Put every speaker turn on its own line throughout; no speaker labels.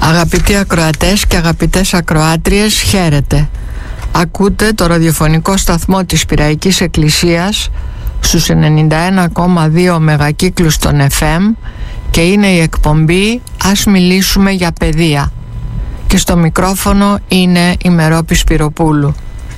Αγαπητοί ακροατές και αγαπητές ακροάτριες, χαίρετε. Ακούτε το ραδιοφωνικό σταθμό της Πειραϊκής Εκκλησίας στους 91,2 μεγακύκλους των FM και είναι η εκπομπή «Ας μιλήσουμε για παιδεία». Και στο μικρόφωνο είναι η Μερόπη Σπυροπούλου.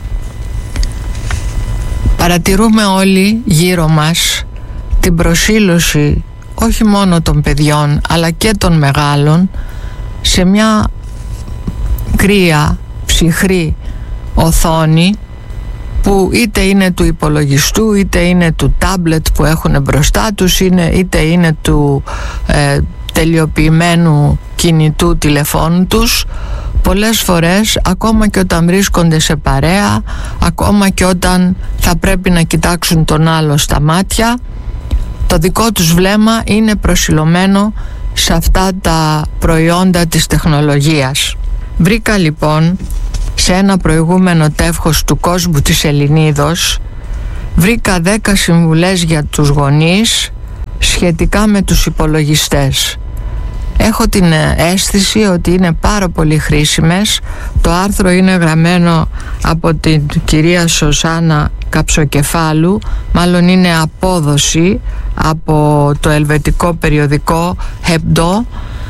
Παρατηρούμε όλοι γύρω μας την προσήλωση όχι μόνο των παιδιών αλλά και των μεγάλων σε μια κρύα, ψυχρή οθόνη που είτε είναι του υπολογιστού, είτε είναι του τάμπλετ που έχουν μπροστά τους, είτε είναι του τελειοποιημένου κινητού τηλεφώνου τους. Πολλές φορές, ακόμα και όταν βρίσκονται σε παρέα, ακόμα και όταν θα πρέπει να κοιτάξουν τον άλλο στα μάτια, το δικό τους βλέμμα είναι προσιλωμένο σε αυτά τα προϊόντα της τεχνολογίας. Βρήκα λοιπόν σε ένα προηγούμενο τεύχος του κόσμου της Ελληνίδος, βρήκα 10 συμβουλές για τους γονείς σχετικά με τους υπολογιστές. Έχω την αίσθηση ότι είναι πάρα πολύ χρήσιμες. Το άρθρο είναι γραμμένο από την κυρία Σωσάνα Καψοκεφάλου, μάλλον είναι απόδοση από το ελβετικό περιοδικό Hebdo,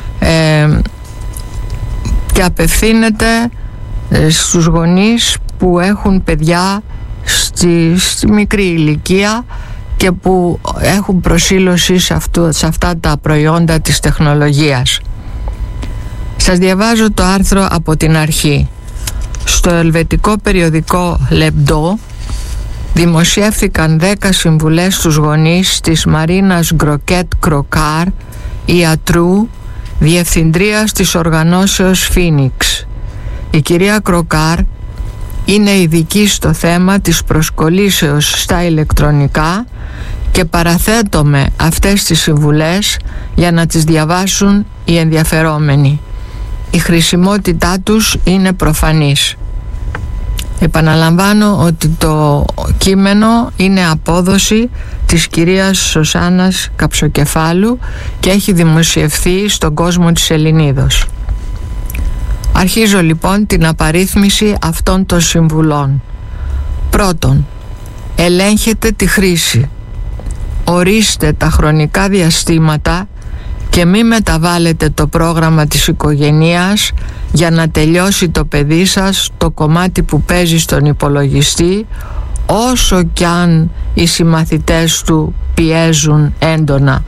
και απευθύνεται στους γονείς που έχουν παιδιά στη μικρή ηλικία και που έχουν προσήλωση σε αυτά τα προϊόντα της τεχνολογίας. Σας διαβάζω το άρθρο από την αρχή. Στο ελβετικό περιοδικό Hebdo δημοσιεύθηκαν 10 συμβουλές στους γονείς της Μαρίνας Γκροκέτ Κροκάρ, ιατρού, διευθυντρίας της οργανώσεως Φίνιξ. Η κυρία Κροκάρ είναι ειδική στο θέμα της προσκολήσεως στα ηλεκτρονικά και παραθέτουμε αυτές τις συμβουλές για να τις διαβάσουν οι ενδιαφερόμενοι. Η χρησιμότητά τους είναι προφανής. Επαναλαμβάνω ότι το κείμενο είναι απόδοση της κυρίας Σωσάνας Καψοκεφάλου και έχει δημοσιευθεί στον κόσμο της Ελληνίδος. Αρχίζω λοιπόν την απαρίθμηση αυτών των συμβουλών. Πρώτον, ελέγχετε τη χρήση. Ορίστε τα χρονικά διαστήματα και μη μεταβάλλετε το πρόγραμμα της οικογένειας για να τελειώσει το παιδί σας το κομμάτι που παίζει στον υπολογιστή, όσο κι αν οι συμμαθητές του πιέζουν έντονα.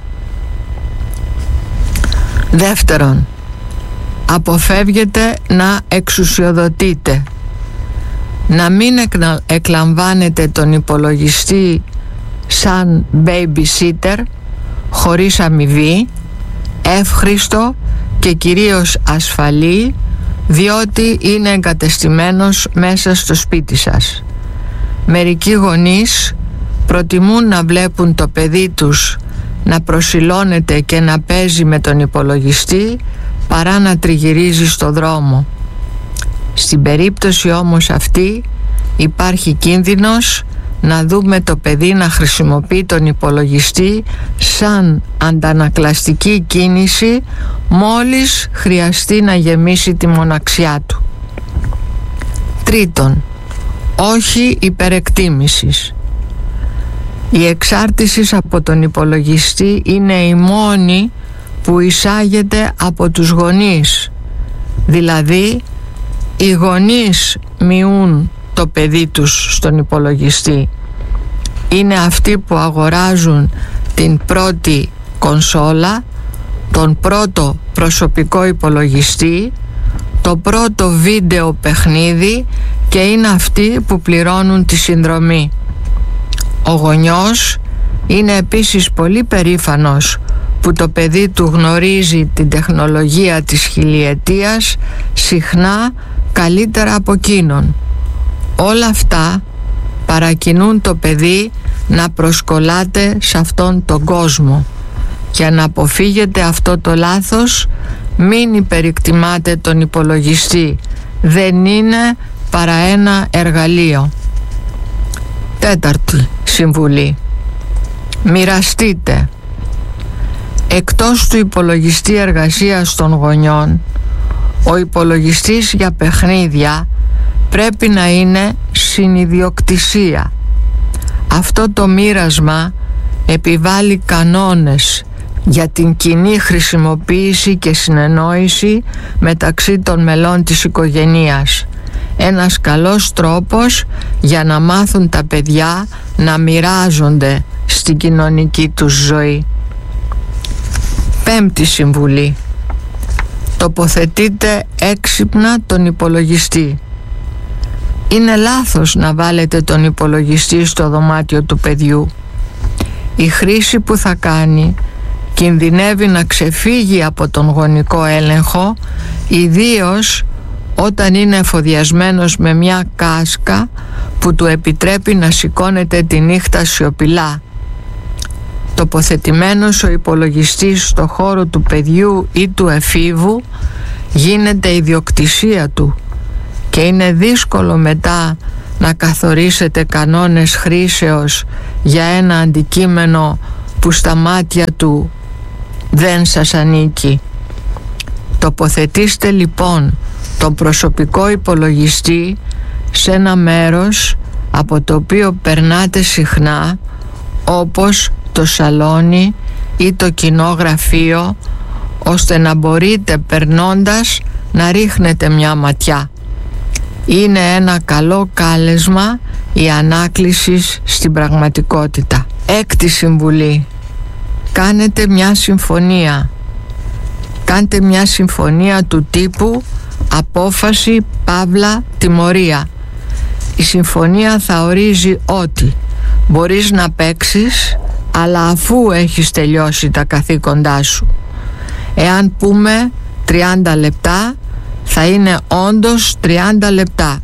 Δεύτερον, αποφεύγετε να εξουσιοδοτείτε. Να μην εκλαμβάνετε τον υπολογιστή σαν babysitter, χωρίς αμοιβή, εύχριστο και κυρίως ασφαλή, διότι είναι εγκατεστημένος μέσα στο σπίτι σας. Μερικοί γονείς προτιμούν να βλέπουν το παιδί τους να προσιλώνεται και να παίζει με τον υπολογιστή παρά να τριγυρίζει στο δρόμο. Στην περίπτωση όμως αυτή υπάρχει κίνδυνος να δούμε το παιδί να χρησιμοποιεί τον υπολογιστή σαν αντανακλαστική κίνηση μόλις χρειαστεί να γεμίσει τη μοναξιά του. Τρίτον, όχι υπερεκτίμησης. Η εξάρτηση από τον υπολογιστή είναι η μόνη που εισάγεται από τους γονείς. Δηλαδή, οι γονείς μειούν το παιδί τους στον υπολογιστή. Είναι αυτοί που αγοράζουν την πρώτη κονσόλα, τον πρώτο προσωπικό υπολογιστή, το πρώτο βίντεο παιχνίδι και είναι αυτοί που πληρώνουν τη συνδρομή. Ο γονιός είναι επίσης πολύ περήφανος που το παιδί του γνωρίζει την τεχνολογία της χιλιετίας συχνά καλύτερα από εκείνον. Όλα αυτά παρακινούν το παιδί να προσκολάται σε αυτόν τον κόσμο. Για να αποφύγετε αυτό το λάθος, μην υπερεκτιμάτε τον υπολογιστή. Δεν είναι παρά ένα εργαλείο. Τέταρτη συμβουλή. Μοιραστείτε. Εκτός του υπολογιστή εργασίας των γονιών, Ο υπολογιστής για παιχνίδια πρέπει να είναι συνιδιοκτησία. Αυτό το μοίρασμα επιβάλλει κανόνες για την κοινή χρησιμοποίηση και συνεννόηση μεταξύ των μελών της οικογένειας. Ένας καλός τρόπος για να μάθουν τα παιδιά να μοιράζονται στην κοινωνική τους ζωή. Πέμπτη συμβουλή. Τοποθετείτε έξυπνα τον υπολογιστή. Είναι λάθος να βάλετε τον υπολογιστή στο δωμάτιο του παιδιού. Η χρήση που θα κάνει κινδυνεύει να ξεφύγει από τον γονικό έλεγχο, ιδίως όταν είναι εφοδιασμένος με μια κάσκα που του επιτρέπει να σηκώνεται τη νύχτα σιωπηλά. Τοποθετημένος ο υπολογιστής στο χώρο του παιδιού ή του εφήβου γίνεται ιδιοκτησία του και είναι δύσκολο μετά να καθορίσετε κανόνες χρήσεως για ένα αντικείμενο που στα μάτια του δεν σας ανήκει. Τοποθετήστε λοιπόν τον προσωπικό υπολογιστή σε ένα μέρος από το οποίο περνάτε συχνά, όπως το σαλόνι ή το κοινό γραφείο, ώστε να μπορείτε περνώντας να ρίχνετε μια ματιά. Είναι ένα καλό κάλεσμα η ανάκληση στην πραγματικότητα. Έκτη συμβουλή. Κάνετε μια συμφωνία. Κάντε μια συμφωνία του τύπου απόφαση παύλα τιμωρία. Η συμφωνία θα ορίζει ότι μπορείς να παίξεις, αλλά αφού έχεις τελειώσει τα καθήκοντά σου. Εάν πούμε 30 λεπτά, θα είναι όντως 30 λεπτά.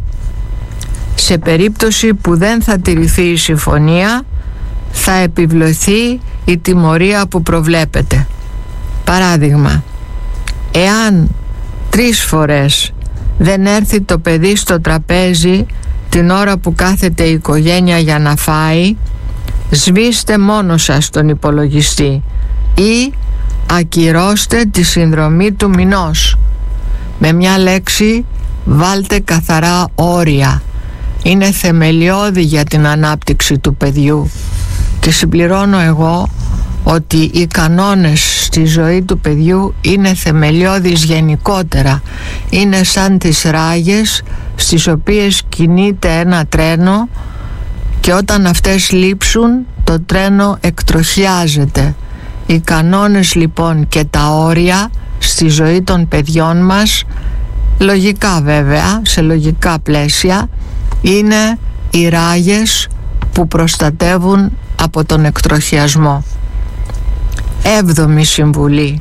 Σε περίπτωση που δεν θα τηρηθεί η συμφωνία, θα επιβληθεί η τιμωρία που προβλέπετε. Παράδειγμα, εάν 3 φορές δεν έρθει το παιδί στο τραπέζι την ώρα που κάθεται η οικογένεια για να φάει, σβήστε μόνο σας τον υπολογιστή ή ακυρώστε τη συνδρομή του μηνός. Με μια λέξη, βάλτε καθαρά όρια. Είναι θεμελιώδη για την ανάπτυξη του παιδιού. Και συμπληρώνω εγώ ότι οι κανόνες στη ζωή του παιδιού είναι θεμελιώδεις γενικότερα. Είναι σαν τις ράγες στις οποίες κινείται ένα τρένο και όταν αυτές λείψουν το τρένο εκτροχιάζεται. Οι κανόνες λοιπόν και τα όρια στη ζωή των παιδιών μας, λογικά βέβαια, σε λογικά πλαίσια, είναι οι ράγες που προστατεύουν από τον εκτροχιασμό. 7η συμβουλή.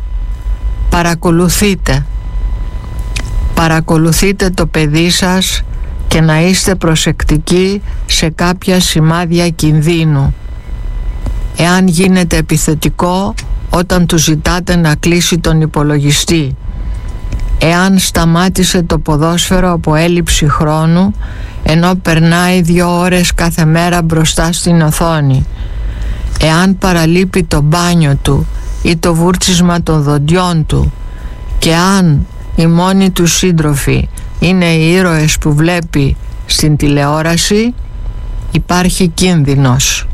Παρακολουθείτε το παιδί σας και να είστε προσεκτικοί σε κάποια σημάδια κινδύνου. Εάν γίνεται επιθετικό όταν του ζητάτε να κλείσει τον υπολογιστή, εάν σταμάτησε το ποδόσφαιρο από έλλειψη χρόνου ενώ περνάει 2 ώρες κάθε μέρα μπροστά στην οθόνη, εάν παραλείπει το μπάνιο του ή το βούρτσισμα των δοντιών του και αν οι μόνοι του σύντροφοι είναι οι ήρωες που βλέπει στην τηλεόραση, υπάρχει κίνδυνος.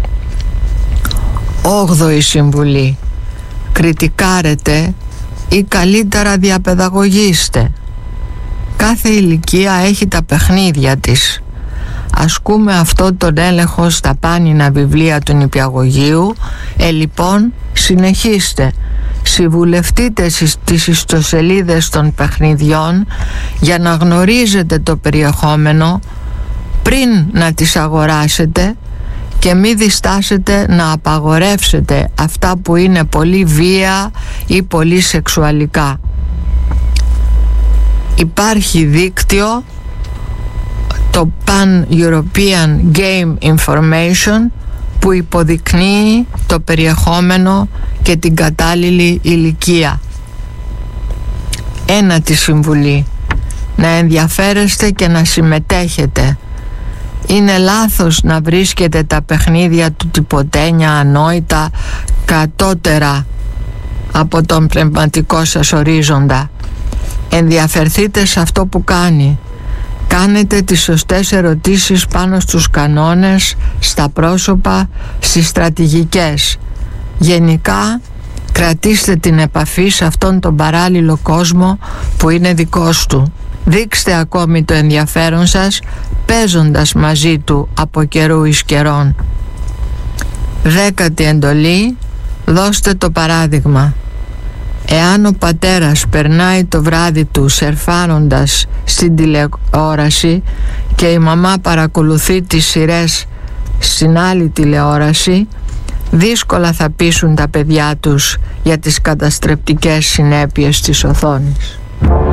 8η συμβουλή. Κριτικάρετε ή καλύτερα διαπαιδαγωγήστε. Κάθε ηλικία έχει τα παιχνίδια της. Ασκούμε αυτό τον έλεγχο στα πάνινα βιβλία του νηπιαγωγείου. Λοιπόν, συνεχίστε. Συμβουλευτείτε τις ιστοσελίδες των παιχνιδιών για να γνωρίζετε το περιεχόμενο πριν να τις αγοράσετε και μην διστάσετε να απαγορεύσετε αυτά που είναι πολύ βία ή πολύ σεξουαλικά. Υπάρχει δίκτυο, το Pan-European Game Information, που υποδεικνύει το περιεχόμενο και την κατάλληλη ηλικία. 9η συμβουλή. Να ενδιαφέρεστε και να συμμετέχετε. Είναι λάθος να βρίσκετε τα παιχνίδια του τυποτένια ανόητα κατώτερα από τον πνευματικό σας ορίζοντα. Ενδιαφερθείτε σε αυτό που κάνει. Κάνετε τις σωστές ερωτήσεις πάνω στους κανόνες, στα πρόσωπα, στις στρατηγικές. Γενικά, κρατήστε την επαφή σε αυτόν τον παράλληλο κόσμο που είναι δικός του. Δείξτε ακόμη το ενδιαφέρον σας παίζοντας μαζί του από καιρού εις καιρόν. 10η εντολή, δώστε το παράδειγμα. Εάν ο πατέρας περνάει το βράδυ του σερφάροντας στην τηλεόραση και η μαμά παρακολουθεί τις σειρές στην άλλη τηλεόραση, δύσκολα θα πείσουν τα παιδιά τους για τις καταστρεπτικές συνέπειες της οθόνης.